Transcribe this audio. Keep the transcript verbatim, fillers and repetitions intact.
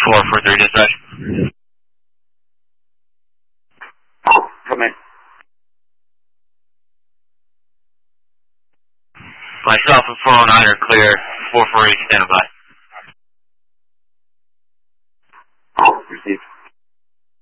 four four three dispatch. Come in. Myself and four oh nine are clear. four four eight, stand by.